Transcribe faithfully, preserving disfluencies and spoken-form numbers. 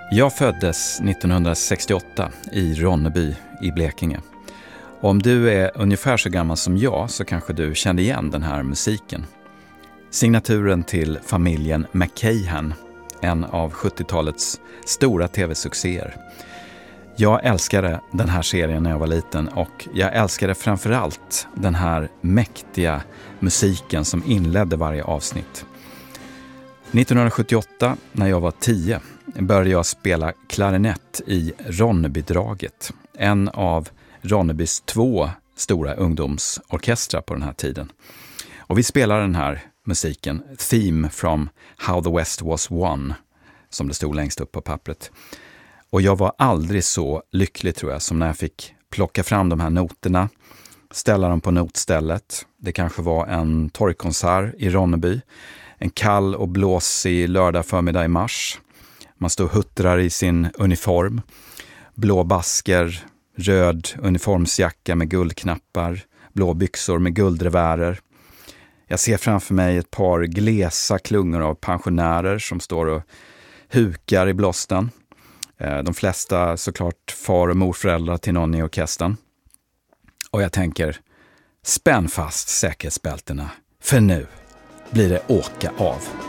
Jag föddes nittonhundrasextioåtta i Ronneby i Blekinge. Om du är ungefär så gammal som jag så kanske du kände igen den här musiken. Signaturen till familjen McKayhan, en av sjuttiotalets stora tv-succéer. Jag älskade den här serien när jag var liten och jag älskade framförallt den här mäktiga musiken som inledde varje avsnitt. nittonhundrasjuttioåtta, när jag var tio, började jag spela klarinett i Ronnebydraget, en av Ronnebys två stora ungdomsorkestrar på den här tiden. Och vi spelade den här musiken, Theme from How the West Was Won, som det stod längst upp på pappret. Och jag var aldrig så lycklig, tror jag, som när jag fick plocka fram de här noterna, ställa dem på notstället. Det kanske var en torgkonsert i Ronneby, en kall och blåsig lördag förmiddag i mars. Man står och huttrar i sin uniform, blå basker, röd uniformsjacka med guldknappar, blå byxor med guldrevärer. Jag ser framför mig ett par glesa klungor av pensionärer som står och hukar i blåsten. De flesta såklart far- och morföräldrar till någon i orkestern. Och jag tänker, spänn fast säkerhetsbältena, för nu blir det åka av.